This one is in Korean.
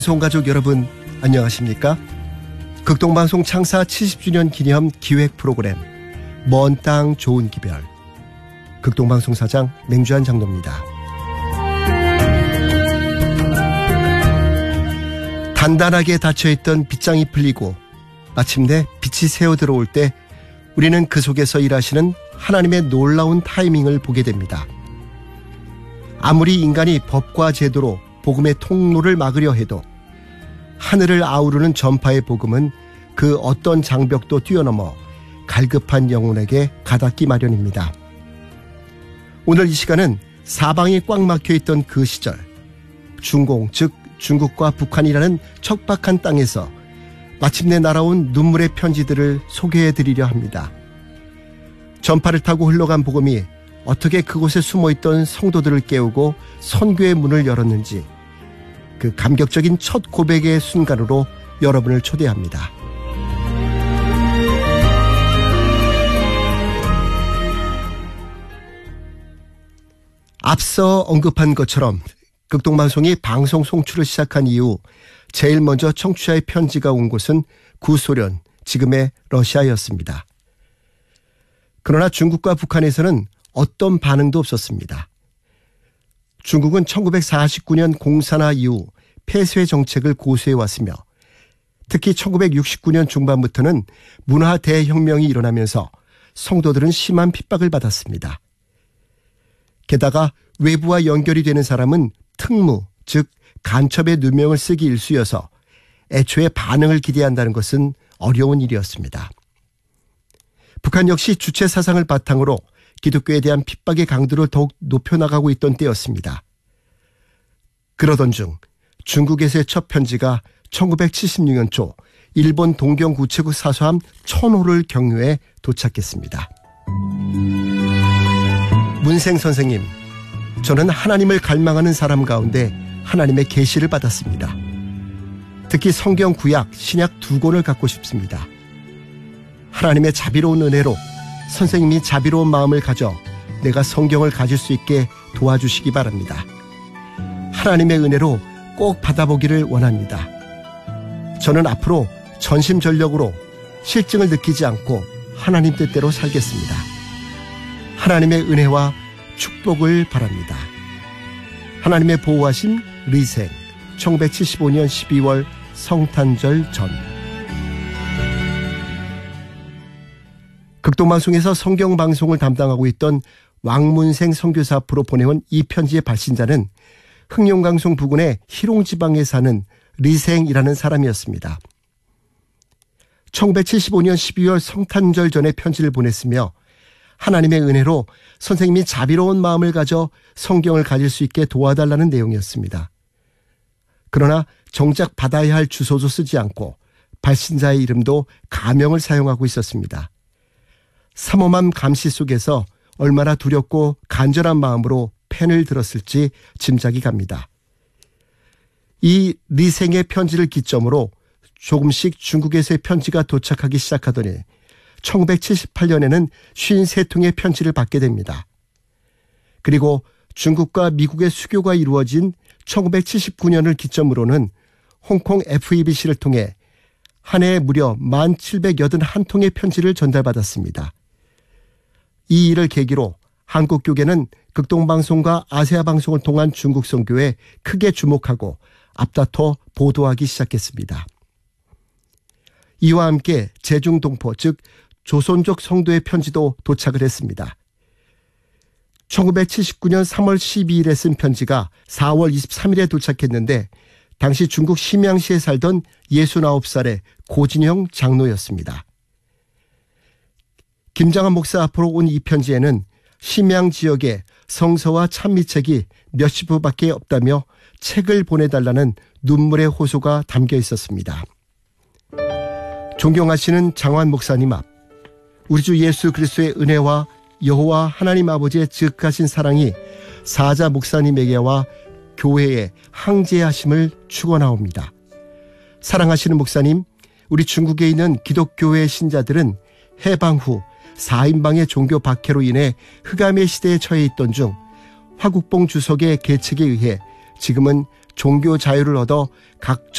방송가족 여러분 안녕하십니까? 극동방송 창사 70주년 기념 기획 프로그램 먼 땅 좋은 기별, 극동방송사장 맹주한 장로입니다. 단단하게 닫혀있던 빗장이 풀리고 마침내 빛이 새어 들어올 때 우리는 그 속에서 일하시는 하나님의 놀라운 타이밍을 보게 됩니다. 아무리 인간이 법과 제도로 복음의 통로를 막으려 해도 하늘을 아우르는 전파의 복음은 그 어떤 장벽도 뛰어넘어 갈급한 영혼에게 가닿기 마련입니다. 오늘 이 시간은 사방이 꽉 막혀있던 그 시절, 중공 즉 중국과 북한이라는 척박한 땅에서 마침내 날아온 눈물의 편지들을 소개해드리려 합니다. 전파를 타고 흘러간 복음이 어떻게 그곳에 숨어있던 성도들을 깨우고 선교의 문을 열었는지, 그 감격적인 첫 고백의 순간으로 여러분을 초대합니다. 앞서 언급한 것처럼 극동방송이 방송 송출을 시작한 이후 제일 먼저 청취자의 편지가 온 곳은 구소련, 지금의 러시아였습니다. 그러나 중국과 북한에서는 어떤 반응도 없었습니다. 중국은 1949년 공산화 이후 폐쇄 정책을 고수해왔으며 특히 1969년 중반부터는 문화 대혁명이 일어나면서 성도들은 심한 핍박을 받았습니다. 게다가 외부와 연결이 되는 사람은 특무, 즉 간첩의 누명을 쓰기 일쑤여서 애초에 반응을 기대한다는 것은 어려운 일이었습니다. 북한 역시 주체 사상을 바탕으로 기독교에 대한 핍박의 강도를 더욱 높여나가고 있던 때였습니다. 그러던 중 중국에서의 첫 편지가 1976년 초 일본 동경 우체국 사서함 천호를 경유해 도착했습니다. 문생 선생님, 저는 하나님을 갈망하는 사람 가운데 하나님의 계시를 받았습니다. 특히 성경 구약, 신약 두 권을 갖고 싶습니다. 하나님의 자비로운 은혜로 선생님이 자비로운 마음을 가져 내가 성경을 가질 수 있게 도와주시기 바랍니다. 하나님의 은혜로 꼭 받아보기를 원합니다. 저는 앞으로 전심전력으로 실증을 느끼지 않고 하나님 뜻대로 살겠습니다. 하나님의 은혜와 축복을 바랍니다. 하나님의 보호하심 리생, 1975년 12월 성탄절 전. 극동방송에서 성경방송을 담당하고 있던 왕문생 선교사 앞으로 보내온 이 편지의 발신자는 흑룡강송 부근의 희롱지방에 사는 리생이라는 사람이었습니다. 1975년 12월 성탄절 전에 편지를 보냈으며 하나님의 은혜로 선생님이 자비로운 마음을 가져 성경을 가질 수 있게 도와달라는 내용이었습니다. 그러나 정작 받아야 할 주소도 쓰지 않고 발신자의 이름도 가명을 사용하고 있었습니다. 삼엄한 감시 속에서 얼마나 두렵고 간절한 마음으로 펜을 들었을지 짐작이 갑니다. 이 리생의 편지를 기점으로 조금씩 중국에서의 편지가 도착하기 시작하더니 1978년에는 53통의 편지를 받게 됩니다. 그리고 중국과 미국의 수교가 이루어진 1979년을 기점으로는 홍콩 FEBC를 통해 한 해에 무려 1781통의 편지를 전달받았습니다. 이 일을 계기로 한국교계는 극동방송과 아세아방송을 통한 중국 선교에 크게 주목하고 앞다퉈 보도하기 시작했습니다. 이와 함께 제중동포 즉 조선족 성도의 편지도 도착을 했습니다. 1979년 3월 12일에 쓴 편지가 4월 23일에 도착했는데 당시 중국 심양시에 살던 69살의 고진영 장로였습니다. 김장한 목사 앞으로 온 이 편지에는 심양 지역에 성서와 찬미책이 몇십 부밖에 없다며 책을 보내달라는 눈물의 호소가 담겨 있었습니다. 존경하시는 장환 목사님 앞, 우리 주 예수 그리스도의 은혜와 여호와 하나님 아버지의 지극하신 사랑이 사자 목사님에게와 교회에 항제하심을 축원하옵니다. 사랑하시는 목사님, 우리 중국에 있는 기독교회 신자들은 해방 후 4인방의 종교 박해로 인해 흑암의 시대에 처해 있던 중 화국봉 주석의 계책에 의해 지금은 종교 자유를 얻어 각